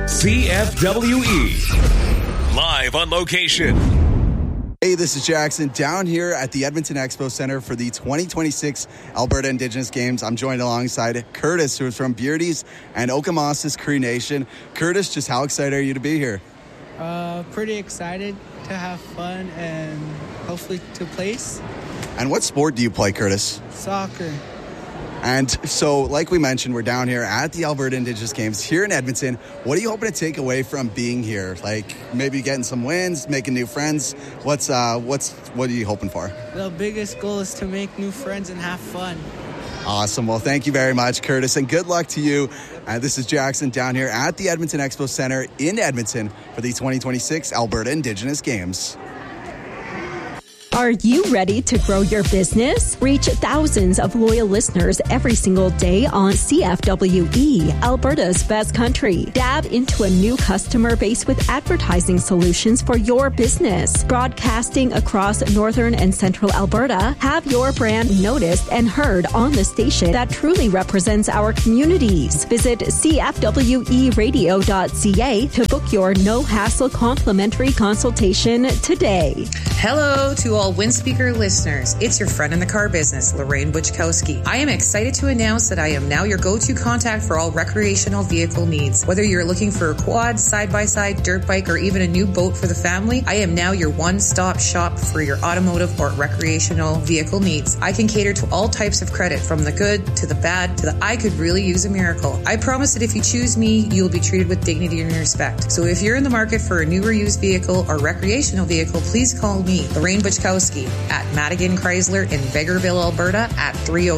CFWE. Live on location. Hey, this is Jackson down here at the Edmonton Expo Center for the 2026 Alberta Indigenous Games. I'm joined alongside Curtis, who is from Beardy's and Okamasas Cree Nation. Curtis, just how excited are you to be here? Pretty excited to have fun and hopefully to place. And what sport do you play, Curtis? Soccer. And so, like we mentioned, we're down here at the Alberta Indigenous Games here in Edmonton. What are you hoping to take away from being here? Like maybe getting some wins, making new friends. What are you hoping for? The biggest goal is to make new friends and have fun. Awesome. Well, thank you very much, Curtis, and good luck to you. This is Jackson down here at the Edmonton Expo Center in Edmonton for the 2026 Alberta Indigenous Games. Are you ready to grow your business? Reach thousands of loyal listeners every single day on CFWE, Alberta's best country. Dab into a new customer base with advertising solutions for your business. Broadcasting across northern and central Alberta, have your brand noticed and heard on the station that truly represents our communities. Visit cfweradio.ca to book your no-hassle complimentary consultation today. Hello to all Windspeaker listeners. It's your friend in the car business, Lorraine Butchkowski. I am excited to announce that I am now your go-to contact for all recreational vehicle needs. Whether you're looking for a quad, side-by-side, dirt bike, or even a new boat for the family, I am now your one-stop shop for your automotive or recreational vehicle needs. I can cater to all types of credit, from the good to the bad to the I could really use a miracle. I promise that if you choose me, you'll be treated with dignity and respect. So if you're in the market for a new or used vehicle or recreational vehicle, please call me, Lorraine Butchkowski, at Madigan Chrysler in Vegreville, Alberta at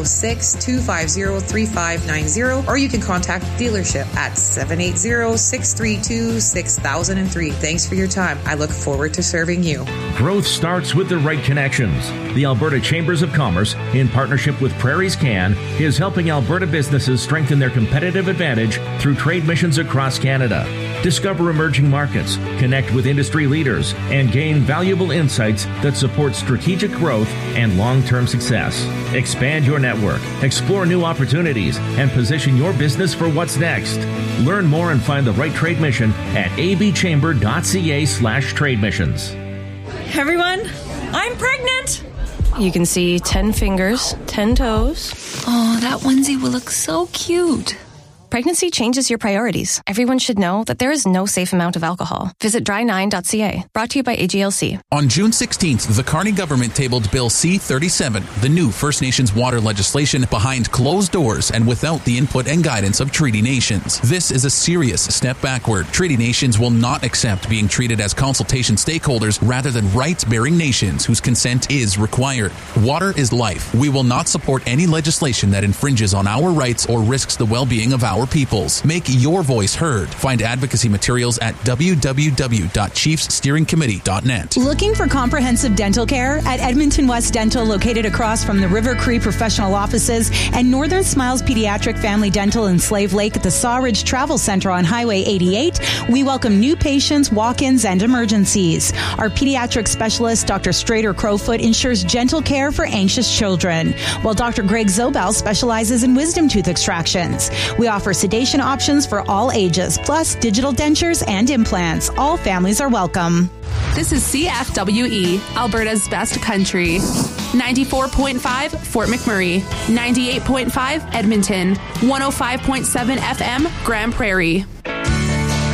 306-250-3590, or you can contact the dealership at 780-632-6003. Thanks for your time. I look forward to serving you. Growth starts with the right connections. The Alberta Chambers of Commerce, in partnership with Prairie's Can, is helping Alberta businesses strengthen their competitive advantage through trade missions across Canada. Discover emerging markets, connect with industry leaders, and gain valuable insights that support strategic growth and long-term success. Expand your network, explore new opportunities, and position your business for what's next. Learn more and find the right trade mission at abchamber.ca/trade missions. Everyone, I'm pregnant. You can see 10 fingers, 10 toes. Oh, that onesie will look so cute. Pregnancy changes your priorities. Everyone should know that there is no safe amount of alcohol. Visit dry9.ca. Brought to you by AGLC. On June 16th, the Carney government tabled Bill C-37, the new First Nations water legislation, behind closed doors and without the input and guidance of Treaty Nations. This is a serious step backward. Treaty Nations will not accept being treated as consultation stakeholders rather than rights-bearing nations whose consent is required. Water is life. We will not support any legislation that infringes on our rights or risks the well-being of our peoples. Make your voice heard. Find advocacy materials at www.chiefssteeringcommittee.net. Looking for comprehensive dental care? At Edmonton West Dental, located across from the River Cree Professional Offices and Northern Smiles Pediatric Family Dental in Slave Lake at the Sawridge Travel Center on Highway 88, we welcome new patients, walk-ins, and emergencies. Our pediatric specialist, Dr. Strader Crowfoot, ensures gentle care for anxious children, while Dr. Greg Zobel specializes in wisdom tooth extractions. We offer sedation options for all ages, plus digital dentures and implants. All families are welcome. This is CFWE, Alberta's best country. 94.5 Fort McMurray, 98.5 Edmonton, 105.7 FM Grand Prairie.